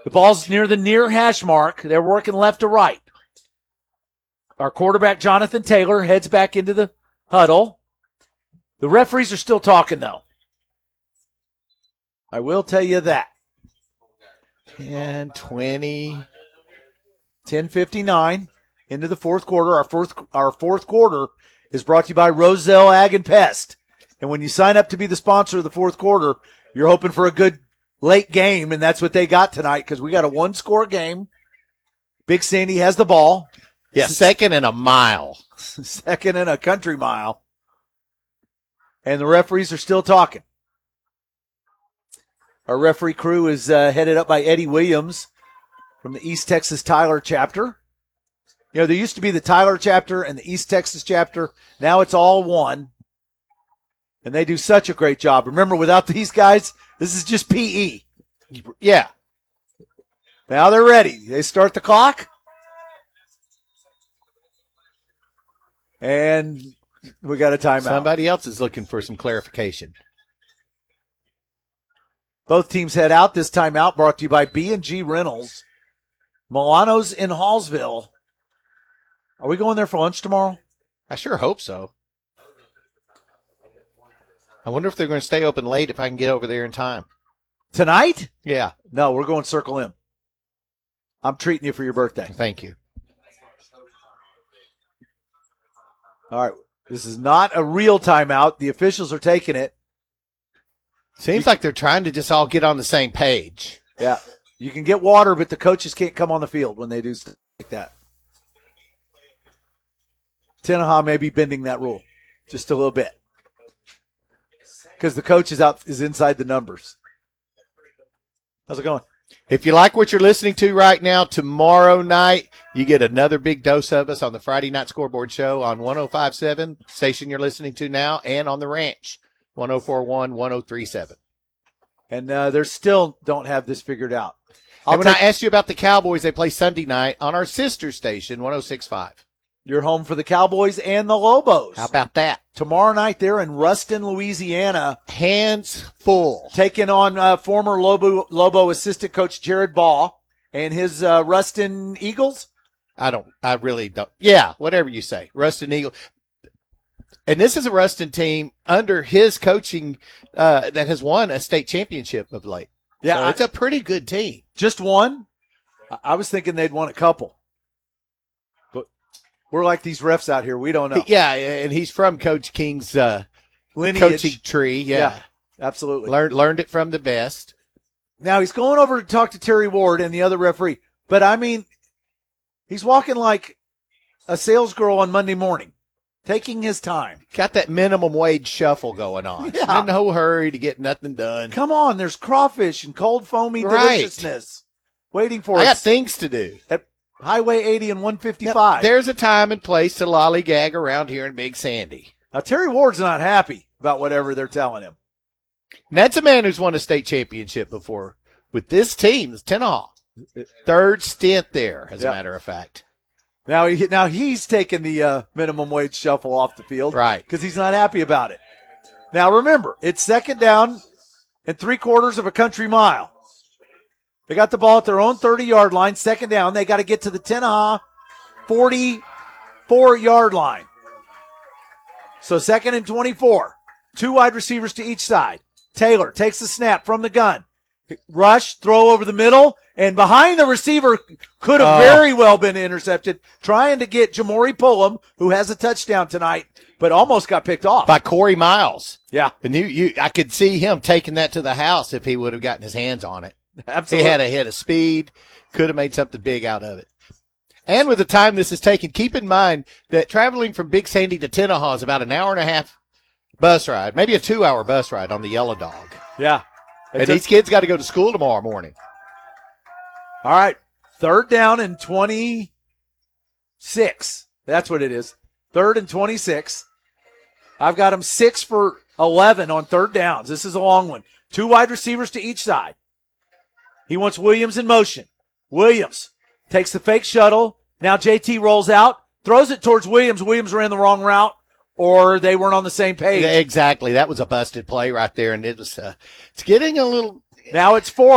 The ball's near the near hash mark. They're working left to right. Our quarterback, Jonathan Taylor, heads back into the huddle. The referees are still talking, though. I will tell you that. 10:20. 10:59 into the fourth quarter. Our fourth quarter is brought to you by Roselle Ag and Pest. And when you sign up to be the sponsor of the fourth quarter, you're hoping for a good late game, and that's what they got tonight because we got a one-score game. Big Sandy has the ball. Yeah, second and a mile. Second and a country mile. And the referees are still talking. Our referee crew is headed up by Eddie Williams from the East Texas Tyler chapter. You know, there used to be the Tyler chapter and the East Texas chapter. Now it's all one. And they do such a great job. Remember, without these guys, this is just PE. Yeah. Now they're ready. They start the clock. And we got a timeout. Somebody else is looking for some clarification. Both teams head out. This timeout brought to you by B&G Rentals. Milano's in Hallsville. Are we going there for lunch tomorrow? I sure hope so. I wonder if they're going to stay open late if I can get over there in time. Tonight? Yeah. No, we're going Circle M. I'm treating you for your birthday. Thank you. All right. This is not a real timeout. The officials are taking it. Seems like they're trying to just all get on the same page. Yeah. You can get water, but the coaches can't come on the field when they do stuff like that. Tenaha may be bending that rule just a little bit because the coach is inside the numbers. How's it going? If you like what you're listening to right now, tomorrow night you get another big dose of us on the Friday Night Scoreboard Show on 105.7, station you're listening to now, and on the Ranch, 104.1, 103.7. And they still don't have this figured out. And when I asked you about the Cowboys, they play Sunday night on our sister station, 106.5. You're home for the Cowboys and the Lobos. How about that? Tomorrow night they're in Ruston, Louisiana. Hands full. Taking on former Lobo assistant coach Jared Baugh and his Ruston Eagles. I really don't. Yeah, whatever you say. Ruston Eagles. And this is a Ruston team under his coaching that has won a state championship of late. Yeah, so it's a pretty good team. Just one? I was thinking they'd won a couple. But we're like these refs out here. We don't know. Yeah, and he's from Coach King's coaching tree. Yeah, absolutely. Learned it from the best. Now he's going over to talk to Terry Ward and the other referee. But, I mean, he's walking like a sales girl on Monday morning. Taking his time. Got that minimum wage shuffle going on. Yeah. In no hurry to get nothing done. Come on, there's crawfish and cold foamy deliciousness waiting for us. I got things to do. At Highway 80 and 155. There's a time and place to lollygag around here in Big Sandy. Now, Terry Ward's not happy about whatever they're telling him. And that's a man who's won a state championship before with this team, Tenaha. Third stint there, as a matter of fact. Now he's taking the minimum wage shuffle off the field. Right. Because he's not happy about it. Now, remember, it's second down and 3/4 of a country mile. They got the ball at their own 30-yard line, second down. They got to get to the Tenaha 44-yard line. So 2nd and 24. 2 wide receivers to each side. Taylor takes the snap from the gun. Rush, throw over the middle, and behind the receiver could have very well been intercepted, trying to get Jamori Pullum, who has a touchdown tonight, but almost got picked off. By Corey Miles. Yeah. And I could see him taking that to the house if he would have gotten his hands on it. Absolutely. He had a hit of speed, could have made something big out of it. And with the time this is taken, keep in mind that traveling from Big Sandy to Tenaha is about an hour and a half bus ride, maybe a 2-hour bus ride on the Yellow Dog. Yeah. And these kids got to go to school tomorrow morning. All right. 3rd down and 26. That's what it is. 3rd and 26. I've got them 6 for 11 on 3rd downs. This is a long one. 2 wide receivers to each side. He wants Williams in motion. Williams takes the fake shuttle. Now JT rolls out, throws it towards Williams. Williams ran the wrong route, or they weren't on the same page. Exactly. That was a busted play right there, and it's getting a little. Now it's 4.